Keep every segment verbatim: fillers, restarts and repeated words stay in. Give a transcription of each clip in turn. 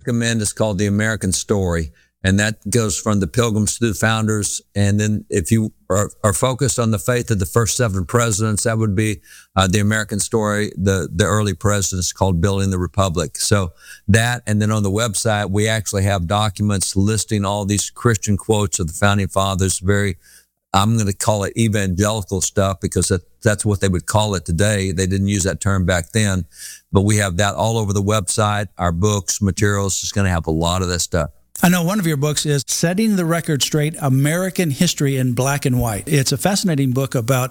recommend is called The American Story. And that goes from the Pilgrims to the Founders. And then if you are, are focused on the faith of the first seven presidents, that would be uh, The American Story, the, the early presidents, called Building the Republic. So that, and then on the website, we actually have documents listing all these Christian quotes of the Founding Fathers, very, I'm going to call it evangelical stuff, because that, that's what they would call it today. They didn't use that term back then. But we have that all over the website. Our books, materials, is going to have a lot of that stuff. I know one of your books is Setting the Record Straight, American History in Black and White. It's a fascinating book about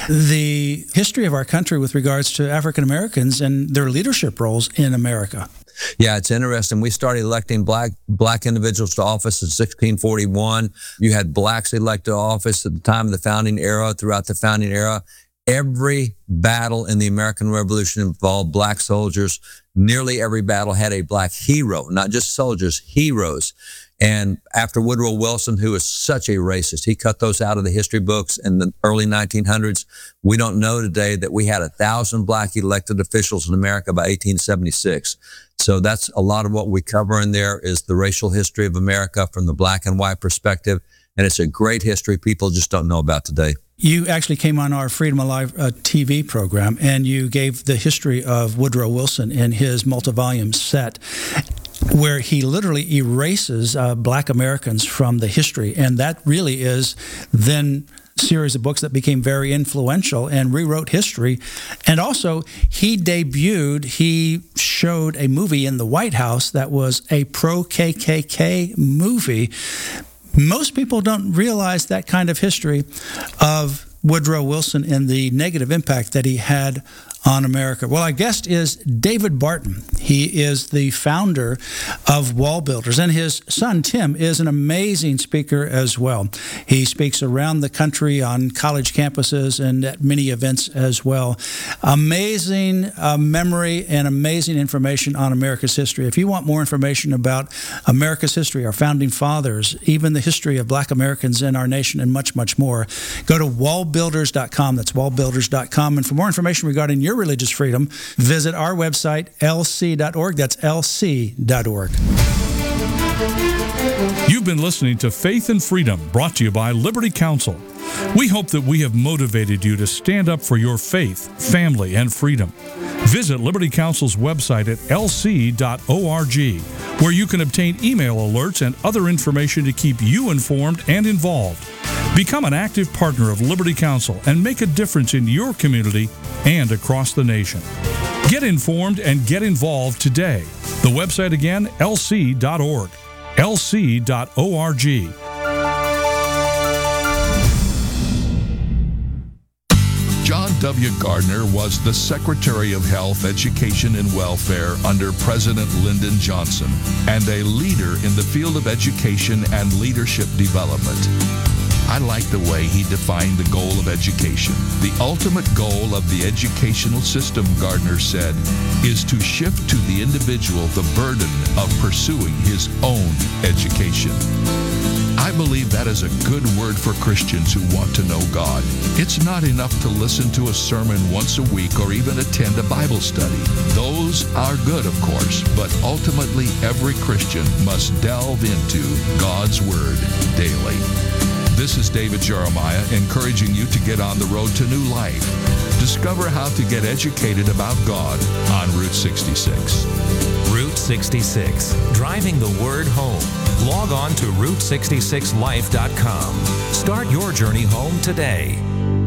the history of our country with regards to African Americans and their leadership roles in America. Yeah, it's interesting. We started electing black black individuals to office in sixteen forty-one. You had blacks elected to office at the time of the founding era, throughout the founding era. Every battle in the American Revolution involved black soldiers. Nearly every battle had a black hero, not just soldiers, heroes. And after Woodrow Wilson, who was such a racist, he cut those out of the history books in the early nineteen hundreds. We don't know today that we had a thousand black elected officials in America by eighteen seventy-six. So that's a lot of what we cover in there, is the racial history of America from the black and white perspective. And it's a great history people just don't know about today. You actually came on our Freedom Alive uh, T V program, and you gave the history of Woodrow Wilson in his multi-volume set, where he literally erases uh, black Americans from the history. And that really is then a series of books that became very influential and rewrote history. And also, he debuted, he showed a movie in the White House that was a pro-K K K movie. Most people don't realize that kind of history of Woodrow Wilson and the negative impact that he had on America. Well, our guest is David Barton. He is the founder of Wall Builders, and his son, Tim, is an amazing speaker as well. He speaks around the country on college campuses and at many events as well. Amazing uh, memory and amazing information on America's history. If you want more information about America's history, our founding fathers, even the history of black Americans in our nation, and much, much more, go to wall builders dot com. That's wall builders dot com. And for more information regarding your religious freedom, visit our website, L C dot org. That's L C dot org. You've been listening to Faith and Freedom, brought to you by Liberty Counsel. We hope that we have motivated you to stand up for your faith, family, and freedom. Visit Liberty Counsel's website at L C dot org, where you can obtain email alerts and other information to keep you informed and involved. Become an active partner of Liberty Counsel and make a difference in your community and across the nation. Get informed and get involved today. The website again, L C dot org. L C dot org. John W. Gardner was the Secretary of Health, Education, and Welfare under President Lyndon Johnson, and a leader in the field of education and leadership development. I like the way he defined the goal of education. The ultimate goal of the educational system, Gardner said, is to shift to the individual the burden of pursuing his own education. I believe that is a good word for Christians who want to know God. It's not enough to listen to a sermon once a week or even attend a Bible study. Those are good, of course, but ultimately every Christian must delve into God's Word daily. This is David Jeremiah, encouraging you to get on the road to new life. Discover how to get educated about God on Route sixty-six. Route sixty-six, driving the word home. Log on to route sixty-six life dot com. Start your journey home today.